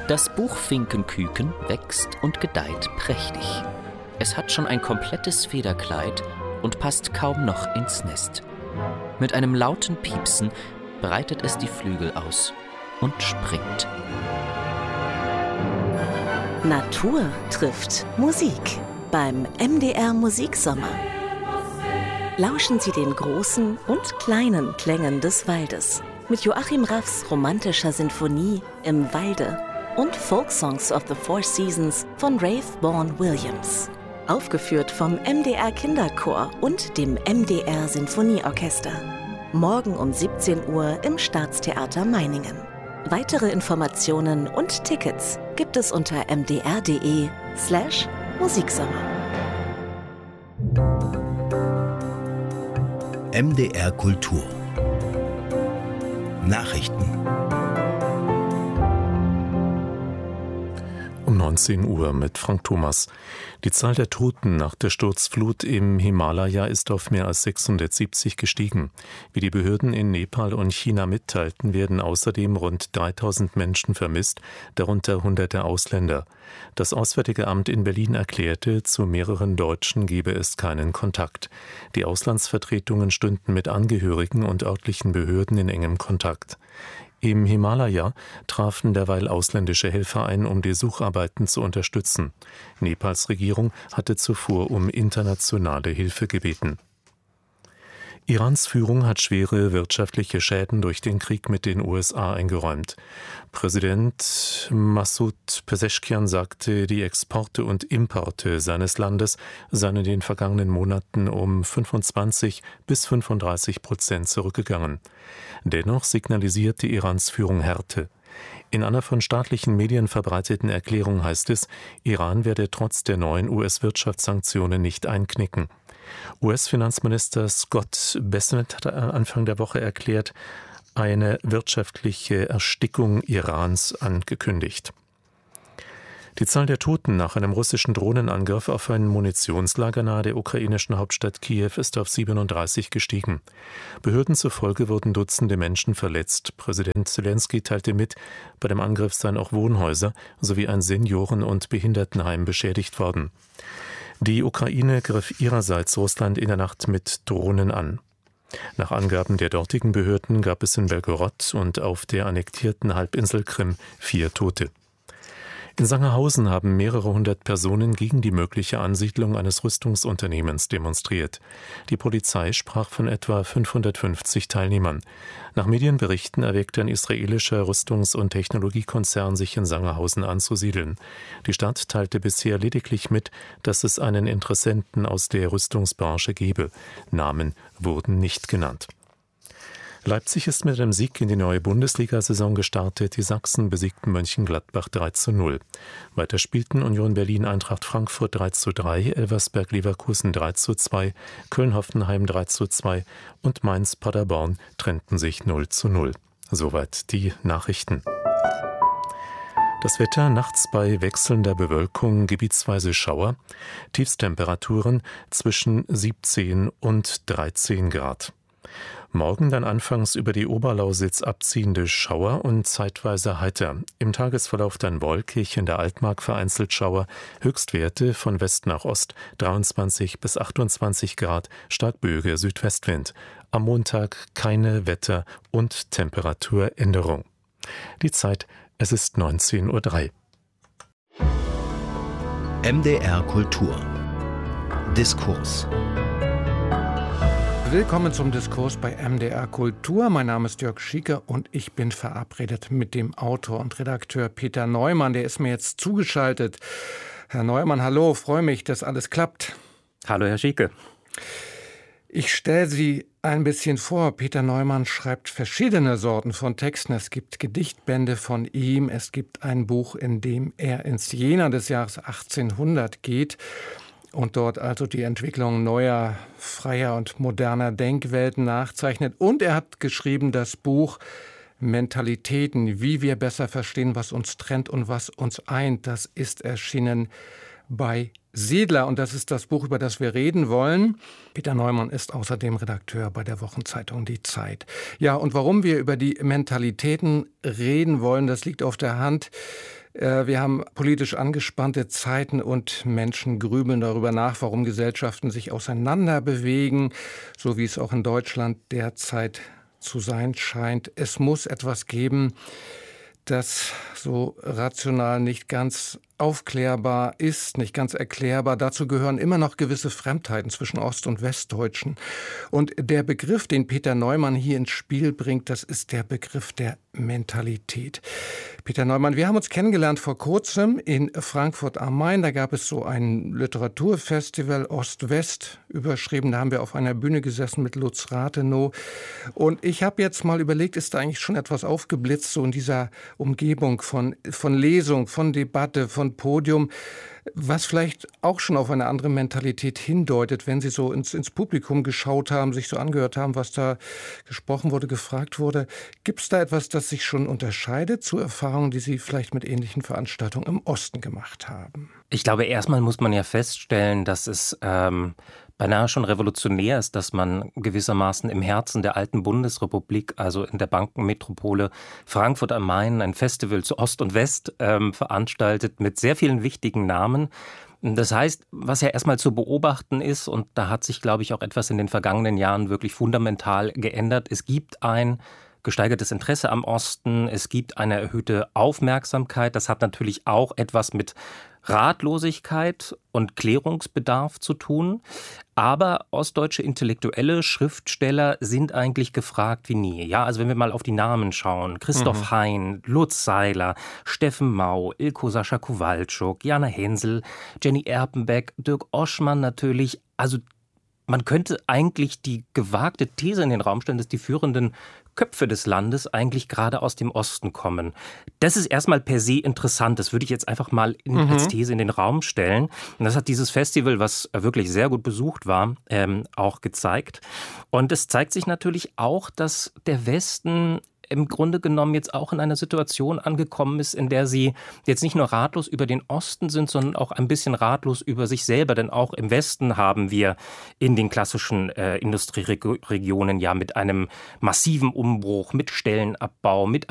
Das Buchfinkenküken wächst und gedeiht prächtig. Es hat schon ein komplettes Federkleid und passt kaum noch ins Nest. Mit einem lauten Piepsen breitet es die Flügel aus und springt. Natur trifft Musik beim MDR Musiksommer. Lauschen Sie den großen und kleinen Klängen des Waldes mit Joachim Raffs romantischer Sinfonie Im Walde und Folksongs of the Four Seasons von Rafe Vaughan Williams. Aufgeführt vom MDR Kinderchor und dem MDR Sinfonieorchester. Morgen um 17 Uhr im Staatstheater Meiningen. Weitere Informationen und Tickets gibt es unter mdr.de/Musiksommer. MDR Kultur Nachrichten. Um 19 Uhr mit Frank Thomas. Die Zahl der Toten nach der Sturzflut im Himalaya ist auf mehr als 670 gestiegen. Wie die Behörden in Nepal und China mitteilten, werden außerdem rund 3000 Menschen vermisst, darunter hunderte Ausländer. Das Auswärtige Amt in Berlin erklärte, zu mehreren Deutschen gebe es keinen Kontakt. Die Auslandsvertretungen stünden mit Angehörigen und örtlichen Behörden in engem Kontakt. Im Himalaya trafen derweil ausländische Helfer ein, um die Sucharbeiten zu unterstützen. Nepals Regierung hatte zuvor um internationale Hilfe gebeten. Irans Führung hat schwere wirtschaftliche Schäden durch den Krieg mit den USA eingeräumt. Präsident Massoud Pezeshkian sagte, die Exporte und Importe seines Landes seien in den vergangenen Monaten um 25-35% zurückgegangen. Dennoch signalisierte Irans Führung Härte. In einer von staatlichen Medien verbreiteten Erklärung heißt es, Iran werde trotz der neuen US-Wirtschaftssanktionen nicht einknicken. US-Finanzminister Scott Bessent hat Anfang der Woche erklärt, eine wirtschaftliche Erstickung Irans angekündigt. Die Zahl der Toten nach einem russischen Drohnenangriff auf ein Munitionslager nahe der ukrainischen Hauptstadt Kiew ist auf 37 gestiegen. Behörden zufolge wurden Dutzende Menschen verletzt. Präsident Zelensky teilte mit, bei dem Angriff seien auch Wohnhäuser sowie ein Senioren- und Behindertenheim beschädigt worden. Die Ukraine griff ihrerseits Russland in der Nacht mit Drohnen an. Nach Angaben der dortigen Behörden gab es in Belgorod und auf der annektierten Halbinsel Krim 4 Tote. In Sangerhausen haben mehrere hundert Personen gegen die mögliche Ansiedlung eines Rüstungsunternehmens demonstriert. Die Polizei sprach von etwa 550 Teilnehmern. Nach Medienberichten erwägte ein israelischer Rüstungs- und Technologiekonzern, sich in Sangerhausen anzusiedeln. Die Stadt teilte bisher lediglich mit, dass es einen Interessenten aus der Rüstungsbranche gebe. Namen wurden nicht genannt. Leipzig ist mit einem Sieg in die neue Bundesliga-Saison gestartet. Die Sachsen besiegten Mönchengladbach 3:0. Weiter spielten Union Berlin Eintracht Frankfurt 3:3, Elversberg Leverkusen 3:2, Köln-Hoffenheim 3:2 und Mainz-Paderborn trennten sich 0:0. Soweit die Nachrichten. Das Wetter: nachts bei wechselnder Bewölkung gebietsweise Schauer, Tiefstemperaturen zwischen 17 und 13 Grad. Morgen dann anfangs über die Oberlausitz abziehende Schauer und zeitweise heiter. Im Tagesverlauf dann wolkig, in der Altmark vereinzelt Schauer, Höchstwerte von West nach Ost 23 bis 28 Grad, stark böiger Südwestwind. Am Montag keine Wetter- und Temperaturänderung. Die Zeit: es ist 19:03 Uhr. MDR Kultur Diskurs. Willkommen zum Diskurs bei MDR Kultur. Mein Name ist Jörg Schieke und ich bin verabredet mit dem Autor und Redakteur Peter Neumann. Der ist mir jetzt zugeschaltet. Herr Neumann, hallo, freue mich, dass alles klappt. Hallo, Herr Schieke. Ich stelle Sie ein bisschen vor. Peter Neumann schreibt verschiedene Sorten von Texten. Es gibt Gedichtbände von ihm. Es gibt ein Buch, in dem er ins Jena des Jahres 1800 geht und dort also die Entwicklung neuer, freier und moderner Denkwelten nachzeichnet. Und er hat geschrieben das Buch Mentalitäten, wie wir besser verstehen, was uns trennt und was uns eint. Das ist erschienen bei Siedler und das ist das Buch, über das wir reden wollen. Peter Neumann ist außerdem Redakteur bei der Wochenzeitung Die Zeit. Ja, und warum wir über die Mentalitäten reden wollen, das liegt auf der Hand. Wir haben politisch angespannte Zeiten und Menschen grübeln darüber nach, warum Gesellschaften sich auseinander bewegen, so wie es auch in Deutschland derzeit zu sein scheint. Es muss etwas geben, das so rational nicht ganz aufklärbar ist, nicht ganz erklärbar. Dazu gehören immer noch gewisse Fremdheiten zwischen Ost- und Westdeutschen. Und der Begriff, den Peter Neumann hier ins Spiel bringt, das ist der Begriff der Mentalität. Peter Neumann, wir haben uns kennengelernt vor kurzem in Frankfurt am Main. Da gab es so ein Literaturfestival Ost-West überschrieben. Da haben wir auf einer Bühne gesessen mit Lutz Rathenow. Und ich habe jetzt mal überlegt, ist da eigentlich schon etwas aufgeblitzt, so in dieser Umgebung von Lesung, von Debatte, von Podium, was vielleicht auch schon auf eine andere Mentalität hindeutet, wenn Sie so ins Publikum geschaut haben, sich so angehört haben, was da gesprochen wurde, gefragt wurde. Gibt es da etwas, das sich schon unterscheidet zu Erfahrungen, die Sie vielleicht mit ähnlichen Veranstaltungen im Osten gemacht haben? Ich glaube, erstmal muss man ja feststellen, dass es beinahe schon revolutionär ist, dass man gewissermaßen im Herzen der alten Bundesrepublik, also in der Bankenmetropole Frankfurt am Main, ein Festival zu Ost und West veranstaltet mit sehr vielen wichtigen Namen. Das heißt, was ja erstmal zu beobachten ist, und da hat sich, glaube ich, auch etwas in den vergangenen Jahren wirklich fundamental geändert, es gibt ein gesteigertes Interesse am Osten, es gibt eine erhöhte Aufmerksamkeit. Das hat natürlich auch etwas mit Ratlosigkeit und Klärungsbedarf zu tun. Aber ostdeutsche Intellektuelle, Schriftsteller sind eigentlich gefragt wie nie. Ja, also wenn wir mal auf die Namen schauen, Christoph Hein, Lutz Seiler, Steffen Mau, Ilko Sascha Kowalczuk, Jana Hensel, Jenny Erpenbeck, Dirk Oschmann natürlich. Also man könnte eigentlich die gewagte These in den Raum stellen, dass die führenden Köpfe des Landes eigentlich gerade aus dem Osten kommen. Das ist erstmal per se interessant. Das würde ich jetzt einfach mal als These in den Raum stellen. Und das hat dieses Festival, was wirklich sehr gut besucht war, auch gezeigt. Und es zeigt sich natürlich auch, dass der Westen im Grunde genommen jetzt auch in einer Situation angekommen ist, in der sie jetzt nicht nur ratlos über den Osten sind, sondern auch ein bisschen ratlos über sich selber. Denn auch im Westen haben wir in den klassischen Industrieregionen ja mit einem massiven Umbruch, mit Stellenabbau, mit